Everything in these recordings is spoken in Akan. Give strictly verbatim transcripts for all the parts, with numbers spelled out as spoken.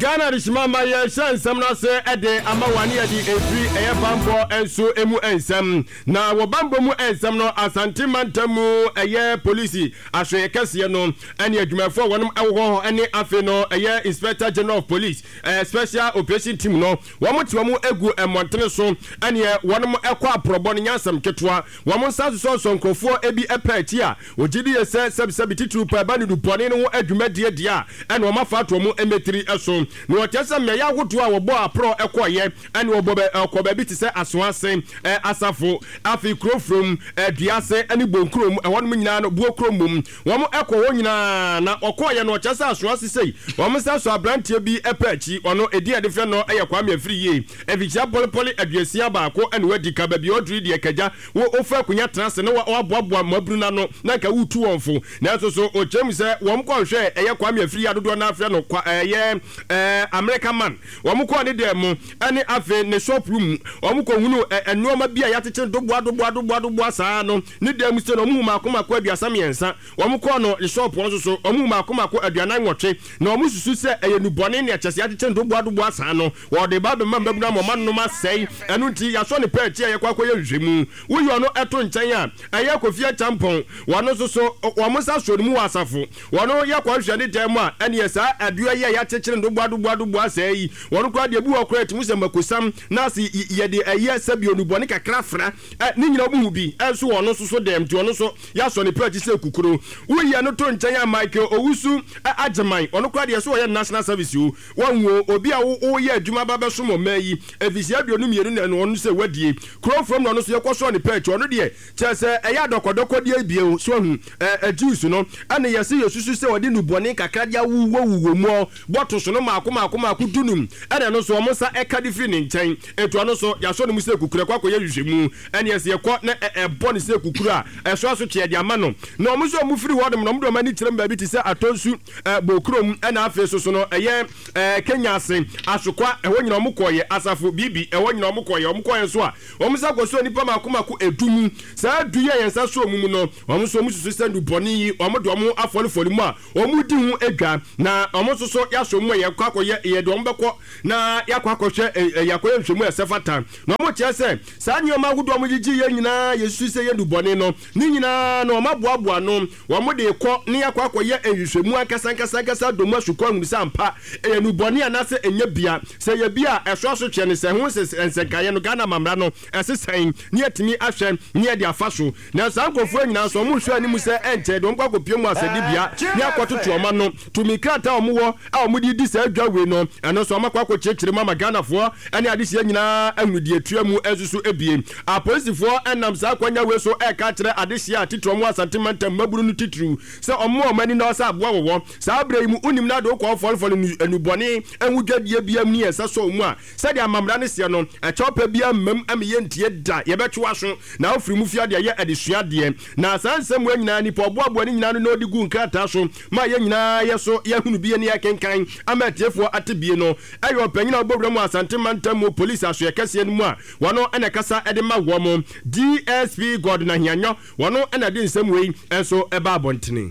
Ghana rishima ma ye shan samna se ede ama wani edi efri eye bambo enso emu ensam na wo bambo mu ensam no Asante Mantamu eye police ahwe kese no ene adwumafo wonum ewo ene afe no eye Inspector General of Police eh, Special Operation Team no womo ti womo egu emontene so ene wonum ekwa aprobo no nyansam ketwa womo nsaso so so nkofo ebi epati a ogidi ye se sebsebi titru pa ba ni dupone no adwumadie dia ene womo fa to mo emetri eso no otese me ya hoto a wo bo apro ekoye ene wo bo ekoba bi ti se asoase eh, asafo afi krofrom aduase ene bonkrom ehonum nyina no buo kromum womo eko wo nyina na okoye no otese asoase sei womo se so abrantie bi epachi ono edi ade fe no eye kwa me afiri ye eficha polepole aduasia baako ene wadi ka ba bi odri de kaja wo ofa kunya trase no wo aboaboa mabruna no na ka wutu wonfo na so so ochem se wom ko hwe eye kwa me afiri adodo na afre no kwa eye eh American man wom ko ne dem ene afe ne shop room wom ko hunu enoma bia yateche doboa doboa doboa doboa saa no ne dem se no mu makoma kwa aduasa miensa wom ko no shop won so so omu makoma kwa aduana nwotwe na wom susu se eye nubone ne achese yateche doboa doboa saa no wo de ba be mamba buna mo man no ma sei enu nti ya so ne peti eye kwa kwa ye hwemu wo yo no eto nchen a eye kofia champon wono so so wom sa so mu wasafo wono ye kwa hwe ne dem a ene ye saa adua ye yateche doboa doboa doboa sei wono kwa de bu okra timu se makosam na se ye de eye sabi onubone kakra fra ni nyina obu bi enso wono so so dem ti wono so ya so ne peti se kukuro wo ye no to nchen a Michael Owusu ageman wono kwa de so wo ye national service wo wanwo obi a wo ye adwuma baba so mo mayi efisia bionu mieru na no wono se wadie crow from no so ye kwaso ne peti wono de chese eye adokodoko de ebie so hu ajuice no ane ye se yesusu se wode nubone kakra dia wu wu mu boto so no makoma akoma akudunum ene no so wo sa ekadi fi ne nchen etu no so ya so no mu se kukura kwa koye hwehwemu ene ye se ye kwa na ebo ne se kukura eso aso tie dia ma no na wo so mu firi wodem no mdo mani tirem ba bi ti se atonsu bokrom ene afi so so no eye Kenya ase asokwa ewo nyina mo koye asafo bibi ewo nyina mo koye mo koye so a wo sa goso nipa makoma ku edumu sa duye yensa so mu no wo so mu susu sendu boni yi wo do mo afolifoli mu a wo mu di hu edwa na wo so so ya so mu ye kwa koye ye do mbeko na ya kwa kohwe yakoye nhwemu esefata na mo tie se sa nyoma gudo mo gigi ye nyina yesu se ye du boni no ni nyina na wo maboaboa no wo mo de ko ni ya kwa koye nhwemu akasa akasa akasa do mu asukwa ngu sampa e nu boni anase enya bia se ye bia eso so twe ne se hu se ensenkaye no Ghana mamra no esesen ni atimi ahwe ni e de afaso na sankofo nyina so mo hwe ani mu se ente do nkwa kopie mu asedi bia ni akototo oma no tumi krata omuwo a omudi di se adwa we no eno so makwa ko chechire mama Ghana fo ene adehye nyina anwudi etua mu esusu ebie apolisi enam sa kwanya we so e ka kire adehye atito mu Asante Mantam maburu no titru se omo omani na osa aboa wo sa abrɛ mu unim na do ko fol fol enubone enwudwadie bia mu ne esa so mu a se de amamra ne se no e chopa bia mam amye ntie da ye betwa so na ofiri mu fia de ye adesua de na sansem wa nyina ni po boabo ne nyina no odi gu nkrata so ma ye nyina ye so ye hunu bie ne ye kenkan amatiefo atebie no ayo panyina obowra mu Asante Mantam police aso ye kase no mu a wono ene kasa ede ma wo mo D S P God na hianyo wono ene de nsem wei enso eba abontene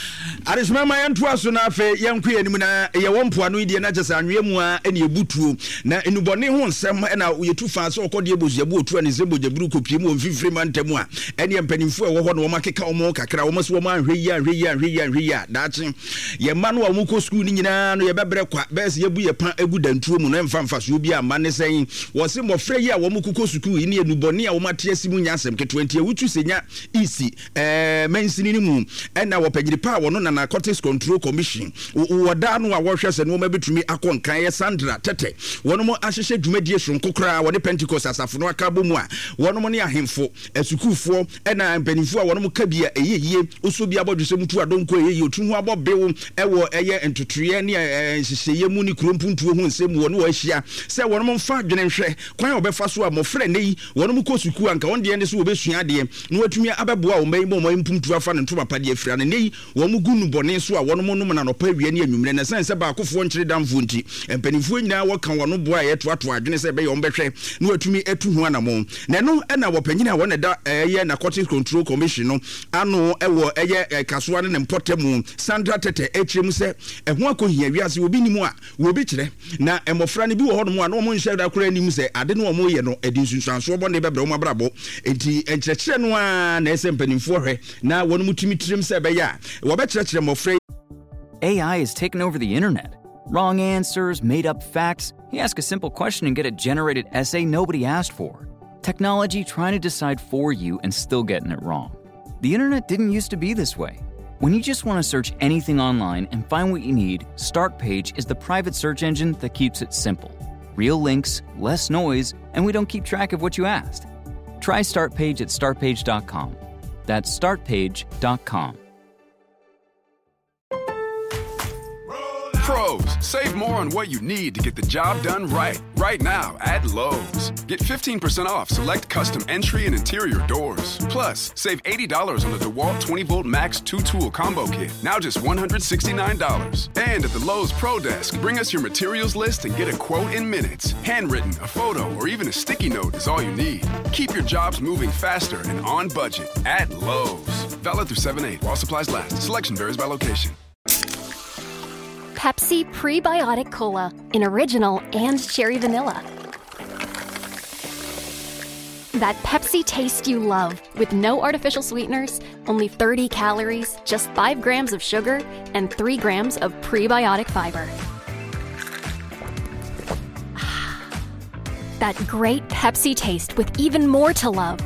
Arisma ma yantu aso na afa yanku yanim na ye wompoa no die na jesa anwe mu a ene ebutuo na enubone ho nsem na yetu fa so okode ebozu ebo otu ani sebo jaburu kopie mu omfifiri Mantam a ene mpanimfo e wo ho no makeka omo kakra wo so wo anhwe yi anhwe yi anhwe yi anhwe yi daachi ye ma no wo ko school ni nyina no ye bebre kwa bes ye bu ye pan egu dantuo mu no mfa mfa so bi ama ne sen wo se mofre yi a wo ko school ni enubone a wo mate asimu nyasem ke twenty e wutu senya easy eh mensini ni mu ena wo pagiri pa wo no na Narcotics Control Commission wo da no a wo hwese no mabetumi akonkan ye Sandra Tete wono mo ahyehye dwumadie sonkokra wo ne Pentecost asafo no akabo mu a wono mo ne ahemfo asukufo ena mpanimfo a wono mo kabia eyeye oso bi abodwese mutu adonko eyeye otunhu abobewo ewo eye entotoye ne hyehyeye mu ni krompuntuo hu nsem wono wo ahia se wono mo mfa dwene hwe kwan obefa so a mo frɛ nei wono mo kosuku anka won de ne so obesua de no watumi abeboa wo mai mo mo impumtu afa ne ntoma pade afira ne nei wo mu gu nu bone so a wono mo no na no pa wie ne anwumre na sense ba akofo nkyere damfo nti empanifo nyina woka wono boa ye toato adwene se be ye ombehwe na watumi etu ho anamo na no na wopanyina wona da eye Narcotics Control Commission no ano ewo eye kasoa ne mpotemu Sandra Tete ekyirem se eho akohia wiase obi nimu a wo bi kire na emofra ne bi wo hono mu a no mo nhye da kora nim se ade no mo ye no edi nsunsuanso bo ne bebre mo abrabo enti enkyerɛkyerɛ no a na ese mpanimfo hwe na wono mutimi tirim se be ya wo be kyerɛkyerɛ mofra. A I is taking over the internet. Wrong answers, made up facts. You ask a simple question and get a generated essay nobody asked for. Technology trying to decide for you and still getting it wrong. The internet didn't used to be this way. When you just want to search anything online and find what you need, Startpage is the private search engine that keeps it simple. Real links, less noise, and we don't keep track of what you asked. Try Startpage at start page dot com. That's start page dot com. Pros, save more on what you need to get the job done right. Right now at Lowe's. Get fifteen percent off select custom entry and interior doors. Plus, save eighty dollars on the DeWalt twenty volt Max two tool combo kit. Now just one hundred sixty-nine dollars. And at the Lowe's Pro Desk, bring us your materials list and get a quote in minutes. Handwritten, a photo, or even a sticky note is all you need. Keep your jobs moving faster and on budget at Lowe's. Valid through seven eight while supplies last. Selection varies by location. Pepsi Prebiotic Cola in original and cherry vanilla. That Pepsi taste you love with no artificial sweeteners, only thirty calories, just five grams of sugar, and three grams of prebiotic fiber. That great Pepsi taste with even more to love.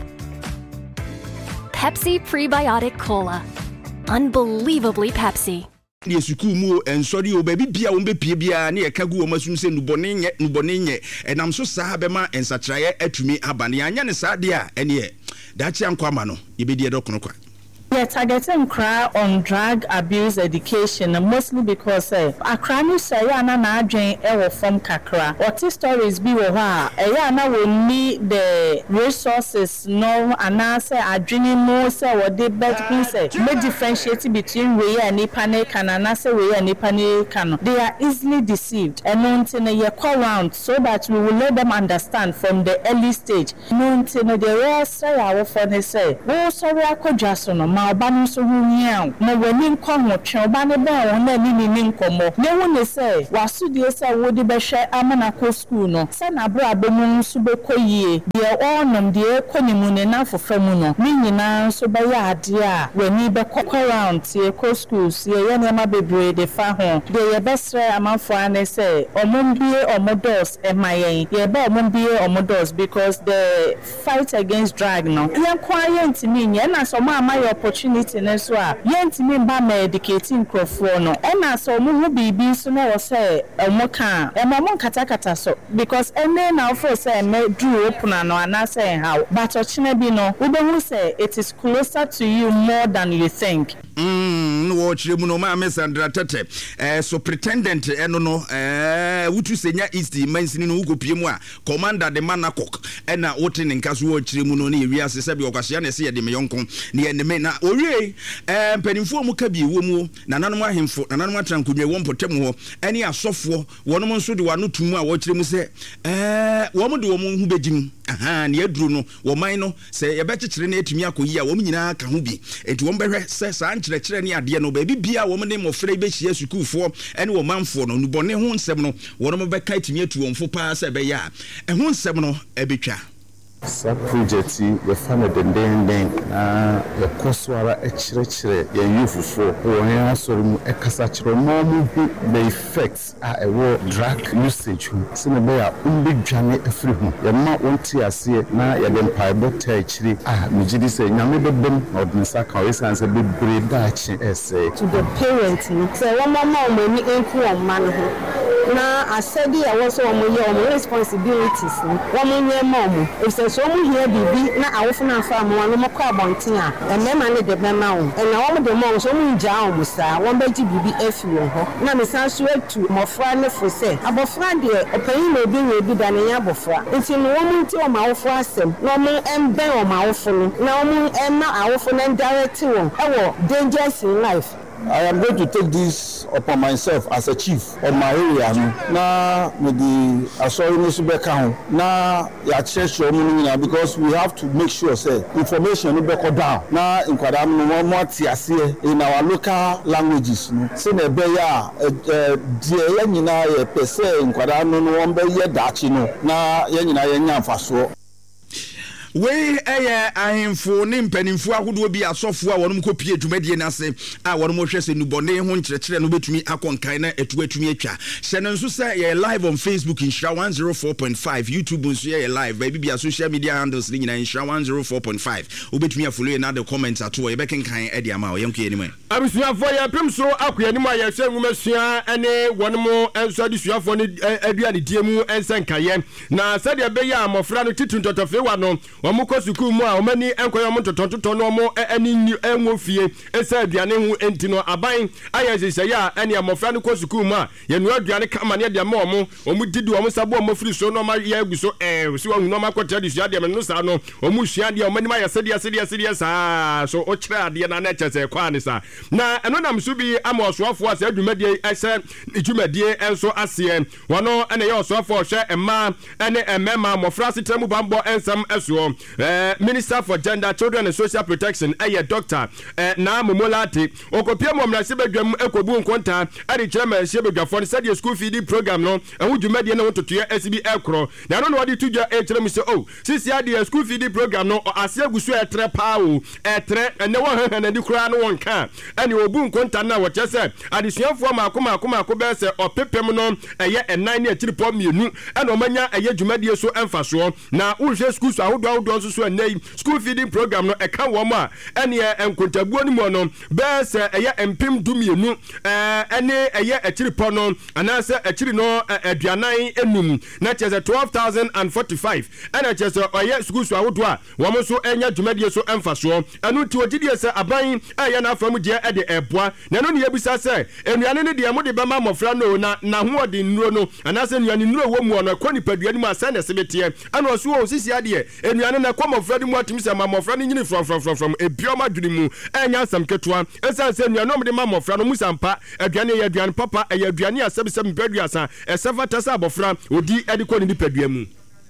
Pepsi Prebiotic Cola. Unbelievably Pepsi. ne suku mu ensori o baby bia wo be pie bia ne yekagu wo masum se nubone nye nubone nye enam so saa bema ensatraye atumi abane anya ne saa de a ene ye dachi ankwama no yebedi edokono kwa. Yeah, targeting cry on drug abuse education, mostly because uh, a crime say na na adwen e from kakra. What stories be wo ha? E ya na we need the resources no anase adwene mo say what they bet say. Me differentiate between we and nipa ne kan anase we and nipa ne kan. They are easily deceived. And until ye call round so that we will let them understand from the early stage. Until the rest say our for they say. Oh sorry akodwa so no. Obanu so hunyam na wani nkomo twe obanu ba won na ni ni nkomo ne woni say wasudie say wodi behwe amana ko school no say na bra abemu so bekoyie de onom de ekonimu ne na fofamu no ni nyina so ba ya ade a wani bekokọ round tie ko schools ye ye na bebre de fa ho de ye besre amanfo ane say omombie omodos emayen ye ba omombie omodos because the fight against drug no ye kwa ye ntimi nye na so ma amaye opportunity na so a yentimi mba medicating crofo no e na so mu hu bibi so na wo say omo kan e ma mo katakata so because ene na ofo say me do open no ana say how but ochina bi no we be hu say it is closer to you more than you think. Mm no wo chire mu no ma Sandra Tete eh so pretendent eno no eh wutu senya east mansini no ukopie mu a commander de manakok e na wote ne nkaso wo chire mu no na ewi ase se bi okwahia na se ye de me yonko ne ye ne me na owie eh mpanimfo mu ka bi wo mu nananom ahemfo nananom atrankodwe wo mpotem ho ene asofo wonom nso de wano tumu a wo chire mu se eh wo mu de wo mu hu begim aha ne aduru no wo man no se ye be kyekere na etumi akoyi a wo nyina ka ho bi enti wo behwe se saa nkyerɛkyerɛ ne ade no ba bibia wo ne mofre be hia sukufo ene wo manfo no nubone ho nsɛm no wonom be ka etumi atu wonfo pa se be ya ɛho nsɛm no ebetwa. Sa project we fana den den den na ya koswara e chire chire ya yufufo wo ya asori mu e kasa chire mo mu bi the effects a e wo drug usage hu sine be ya umbi dwane afri hu ya ma wonti ase na ya dem paibo ta chire ah mi gidi se nyame bebem odinsa ka we sanse be breda chi ese to the parents no say wo mama mo ni enku o man ho na asedi ya wo so mo ye o responsibilities no wo mo nye mo if so mu here bibi na awofo na afa mo no mokọ abonten a emema ne de bema wo e na wo de mo so mu nja wo musa wo beji bibi afi wo ho na me san so atu mofra ne fo se abofra de opayin na obi we bi da ne ya abofra nti no wo mu nti o ma awofo asem no mo emben o ma awofo no na wo mu emma awofo na direct wo e wo dangers in life I am going to take this upon myself as a chief of my area. Na with the asori Nisubeka home. Na ya church because we have to make sure say information no be down. Na in Kwadam no more tiase in our local languages. No, say na be ya die ya nyina ye pese in Kwadam no one be ye dachi no. Na ye nyina ye nyamfa so. We eye ahemfo ne mpanimfo ahodo bi asofo a wonom kopie dwumadie nase a wonom hwɛ se nubɔne ho nkyerɛkyerɛ no betumi akɔnkan na etu atumi atwa hyɛ no nso sɛ ye live on Facebook Nhyira one oh four point five, YouTube nso ye live baabi bia social media handles ne nyina Nhyira one oh four point five obetumi afollow na the comments ato ye bekenkan e de ama o yɛnko yɛnim abusuafo ye pem so akoyanim a ye hwɛ nwumasua ene wonom enso adusuafo ne aduane die mu ensankaye na sɛ de be ya amofra no titun totofewa no Wamuko suku mu a omani enkoyo mo totontoto no mo ani enwo fie esa aduane hu entino aban aya sese ya ene amofra no ko suku mu a ye no aduane kama ne de ma omo omu didi omu sabo omu firi so no ma ye aguso eh si wa hu no ma kwota de sua de me no sa no omu sua de omani ma ya sede sede sede sa so o kire ade na na chese kwa ne sa na eno nam so bi ama osoafo asa adwumadie ese adwumadie enso ase wono ene ye osoafo hwe emma ene emema amofra setemu bambo ensam eso Uh, Minister for Gender, Children and Social Protection, eh, Doctor uh, na Momolati, Okopia Momnase Bedwam Ekobu Nkonta, Adi Chairman Shebegafon said your school feeding program no, and would you make the note to your S B Aircro. Now I don't know what you do your H M say, oh, since you had the school feeding program no, or Asia Gusu a tre pau, a tre, and no one and the crown no one can. And you will boom Konta now what you said. Addition for Makuma Kuma Kobese or Pepemonon, a year and nine year trip on you, and Omania a year Jumedia so emphasis. Now, Ulsha schools are who also so a name school feeding program no eka woma ene enkontabuo ni mo no be se eye empim dumienu eh ene eye achiripo no anase achiri no aduanan enum na chese twelve thousand forty-five ene chese oye school so awodo a wo so enya dwumadie so emfaso enu ti ogidie se aban eye na afamu je e de eboa na no ne yebisa se enuane ne de mo de bema mofra no na na ho ode nnuro no anase enuane nnuro wo mu no kwa nipadua ni mu asa na sebetie anu so o sisi ade enuane na kwa mofra di mu atimi se ma mofra ni nyini from from from from ebioma dwuni mu enya asam ketua esan se enuane no de ma mofra no musampa aduane ye aduane papa e aduane asebisem baduasa e sefa tasa abofra odi ediko ni nipadua mu.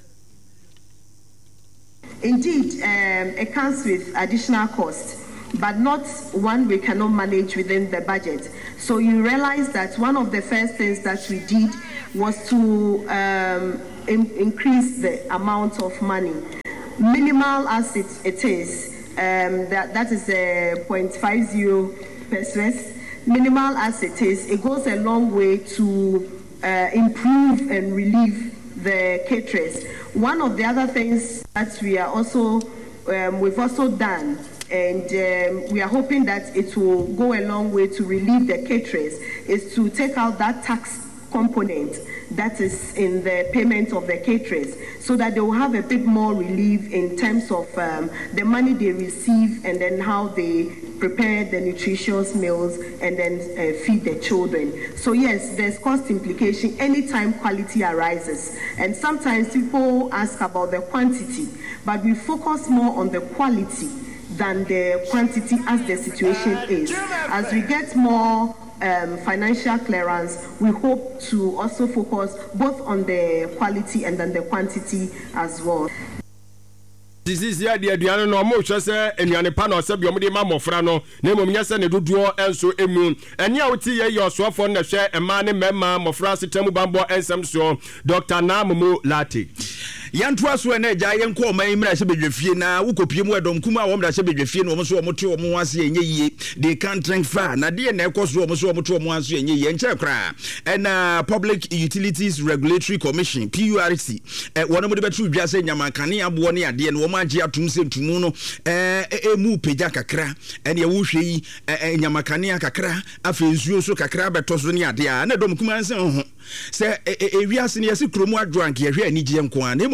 Indeed, um, it comes with additional cost, but not one we cannot manage within the budget. So you realize that one of the first things that we did was to um, in- increase the amount of money. Minimal as it, it is, um, that, that is a zero point five zero percent. Minimal as it is, it goes a long way to uh, improve and relieve the caterers. One of the other things that we are also, um, we've also done, and um, we are hoping that it will go a long way to relieve the caterers, is to take out that tax component that is in the payment of the caterers, so that they will have a bit more relief in terms of um, the money they receive and then how they prepare the nutritious meals and then uh, feed the children. So yes, there's cost implication anytime quality arises. And sometimes people ask about the quantity, but we focus more on the quality than the quantity as the situation is. As we get more Um, financial clearance, we hope to also focus both on the quality and then the quantity as well. This is the idea aduane no mo hwe se enuane pa na osebi omde ma mofra no na mom nya se ne dodoɔ enso emu ene a woti ye yosoafo na hwe ema ne mema mofra setemu bambo ensem so Doctor Namumo Lati yantoa so na agya yenko oman imra se bedwefie na wukopie mu edom kuma wo mra se bedwefie no so omoto omo ase enye yie they can't drink fa na de na ekoso omo so omoto omo ase enye yie nche kra and Public Utilities Regulatory Commission P U R C eh wono mo de betu dwase nyamakane abo ne ade no omo agye atum se ntumu no eh emu peja kakra ene ye wo hwe yi nyamakane kakra afa nsuo so kakra beto so ne ade a na dom kuma nse ho se ewiase ne yesi kromu adrank ye hwe anigye nko a na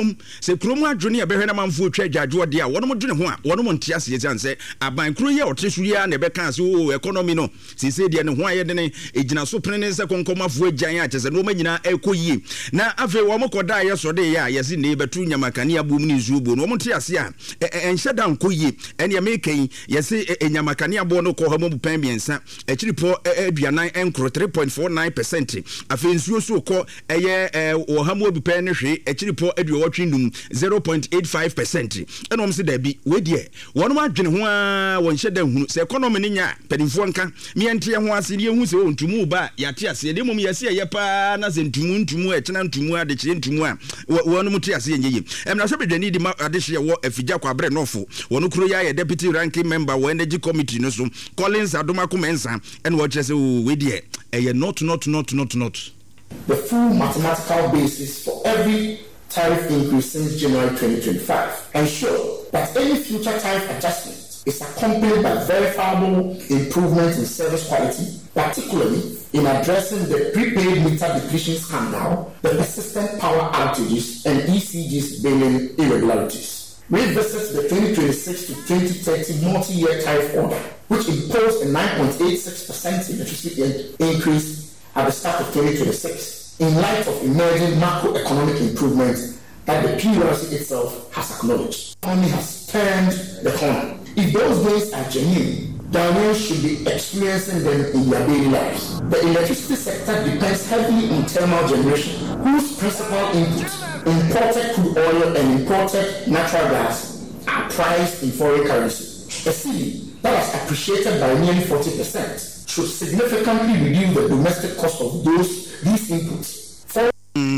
adwonum se kromu adwone ya behwe na manfo twa adwadwo de a wono dwene ho a wono nte ase yesi anse aban kro ye otre so ya na be kan se o economy no sese de ne ho aye de ne ejina so pene se konkomafo agyan a chese no manyina ekoyie na afi wo mokoda ye so de ya yesi ne betu nyamakane abom ni zuobo no mo nte ase a enhye da nkoyie ene ya mekan yesi enyamakane abo no ko ha mo pen biensa ekiripo aduanan enkro three point four nine percent afi nsuo so ko eye wo ha mo pen ne hwe ekiripo aduowotwe num zero point eight five percent ene om se da bi we de wono adwene ho a won hye da hunu se economy ni nya pedimfo nka miente ho ase de hu se ontumu ba yate ase de mom yesi ye pa na se ntumu ntumu e chena ntumu ade kire ntumu a wono muti ase yenye emna so bedani di ma ade hye wo afigya kwa bre nofo wono kuro ya ye deputy ranking member wo energy committee no so Collins Adomako Mensa ene wo kire se we de e not not not not not the full mathematical basis for every tariff increase since January twenty twenty-five. Ensure that any future tariff adjustment is accompanied by verifiable improvement in service quality, particularly in addressing the prepaid meter depletion scandal, the persistent power outages, and E C G's billing irregularities. Revisit the twenty twenty-six to twenty thirty multi-year tariff order, which imposed a nine point eight six percent electricity increase at the start of twenty twenty-six. In light of emerging macroeconomic improvements that the P R C itself has acknowledged. The economy has turned the corner. If those days are genuine, Ghanaians should be experiencing them in their daily lives. The electricity sector depends heavily on thermal generation, whose principal inputs, imported crude oil and imported natural gas, are priced in foreign currency. A city that has appreciated by nearly forty percent should significantly reduce the domestic cost of those these inputs. For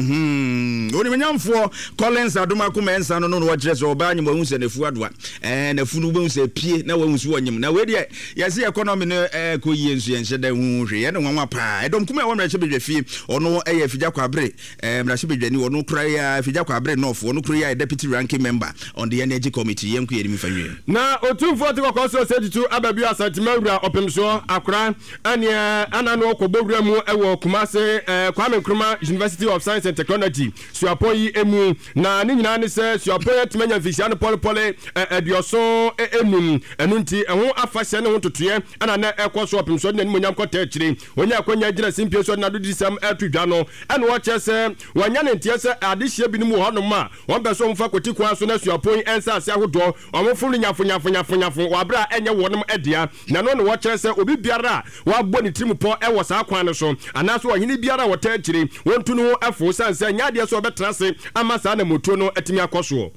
Mhm. Oni menyamfo Collins Adomako Mensa no no wo kire so oba nyim wo se nefu adoa. Eh nefu no wo se pie na wo nsu wonyim. Na we de yesi economy no eh ko yie nsu yenhye da hu hwe. Ye ne nwanwa pa. Edom kuma wo mrehye bedwefie. Ono eh afigya kwabre. Eh mrehye bedwani ono kura ya afigya kwabre north. Ono kura ya deputy ranking member on the energy committee. Yenku ye mifanwe. Na otumfo te kokoso setutu ababi asantimawura opemso akra ane anano okobowura mu ewo Kumase eh Kwame Nkrumah University of Science and Technology suapoyi emu na ne nyina ne se suapoyi temanya fisia no polepole adioso enum enunti eho afahye ne ho totoye ana na ekoso opemso ne nimonyam kota akire onya akonya gira simpie so na do disam atudwa no ene wo chese wanya ne ntie se adehye bi nimu ho no ma won beso mfa koti kwa so na suapoyi ensa ase ahodo omofuru nyafo nyafo nyafo nyafo wabra enye wonom edia na no ne wo chese obi biara wa bo ne tirim po ewo sa kwan no so anaso ohini biara wota akire wontu no afo sanse nyade so betrase ama sa na moto no atimi akoso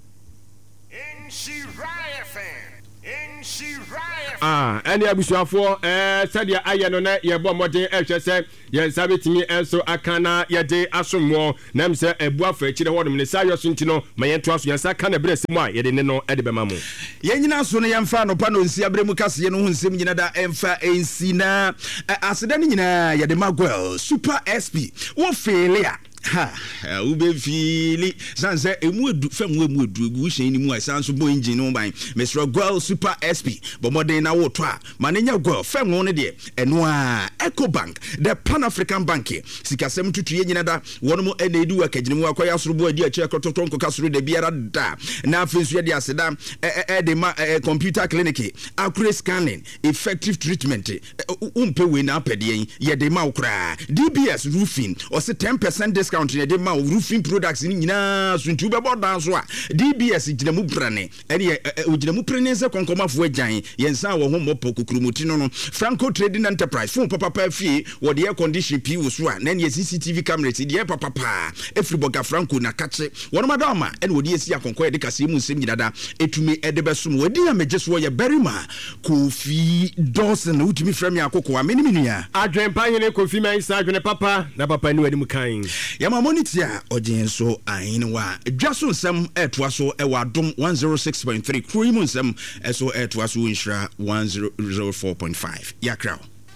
ah ene abusuafo eh sadia aye no na ye bo modern ehwese ye sabetimi enso akana ye de asomwo na mse ebuafo akire hodom ne sayo so ntino mayento aso yansa kana bresimu a ye de ne no ede bema mu ye nyina so no yemfa no pa no nsi abremu kase ye no hu nsem nyina da emfa ensina aseda ne nyina ye de magwell super S P wo feelia ha ube fili sanse emu edu fam emu edu egu hyen ni mu a sanso bo engine no ban Mister Gwell Super S P bo modern na wo to a manenya Gwell fam no de eno a Ecobank the Pan African Bank sikasem tutuye nyina da wono mo ene edu akagine mu akoya soro bo adi ache kototo nkoka soro de biara da na afensu ye de aseda e de ma computer clinic accurate scanning effective treatment umpe we na apede ye de ma ukra D B S roofing o se ten percent discount in the ma roofing products ni nyina so ntu be bodan so a D B S ginamu brane ene oginamu prene se konkomafo agyan yensa wo ho mopo kukurumuti no no Franco Trading Enterprise fun papa pa fie wo de air condition pi wo so a na ne C C T V camera ti de papa pa Efriboga Franco na kache wono madama ene wo de esi akonko e de kase mu nsem nyidada etume e de besom wo de amagye so ye berima Kofi Dawson utimi frame akoko a meni menua adwen panyene Kofi man sa adwen papa na papa ni wadi mu kan yama monitor ojenso ahinwa dwaso nsem etoa so e wadom one oh six point three kruimu nsem eso etoa so nshira one oh four point five yakra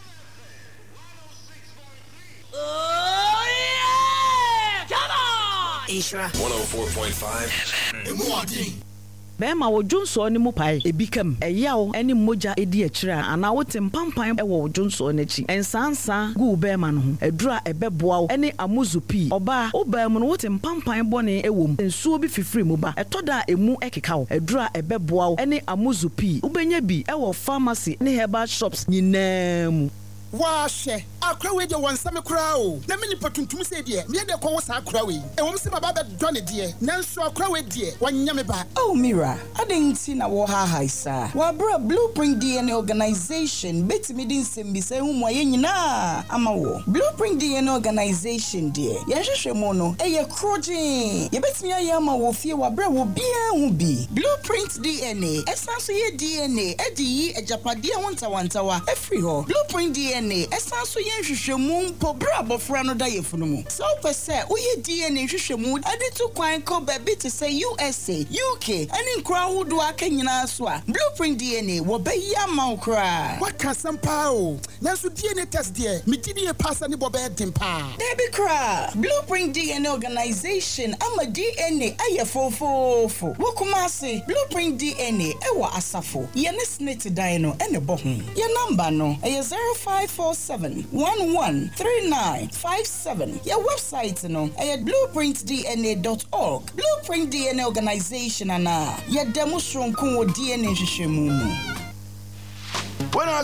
oh yeah come on Ishra one oh four point five Emwadi bema wo jonso ne mu pai ebi kam eyaw ene moja edi akira ana wote mpampan e wo jonso n'achi ensansa gu bema no ho adura ebeboa ene amuzupi oba obam no wote mpampan bone ewom ensuo bi fifiri mu ba etoda emu ekeka wo adura ebeboa ene amuzupi ubenya bi e wo pharmacy ne herbal shops nyinaa Washe, akra we de wansame kura o. Na me nipa tuntum se de, me de ko wo sa akra we. E wom se baba be do ne de, nanso akra we de, wanya me ba. Oh Mira, adenti na wo ha haisa. Wa bra Blueprint D N A organization betimi din sem bi se hu mo ye nyina ama wo. Blueprint D N A organization de, ye hwehwe mo no, e ye kroje. Ye betimi aye ama wo fie wa bra wo bia hu bi. Blueprint D N A, esanso ye D N A, e di yi ejapade wonta wantawa, e free ho. Blueprint D N A esanso ye hwehwemu mpo bra abofra no da yefunu mu so pese uye D N A hwehwemu ade to kwan ko ba bi to say U S A U K ani nkra hudu aka nyina so a Blueprint D N A wo ba ya ma nkra waka sampa o nanso D N A test de me gidi e passa ni bo be dempa Debi kra Blueprint D N A organization ama D N A aye fofofo wo kuma se Blueprint D N A e wo asafo ye ne snit dan no ene bo ho ye number no e zero five four seven one one three nine five seven. Your website no at blueprint d n a dot org. Blueprint D N A organization ana. Your demonstration kun D N A hwehwemu.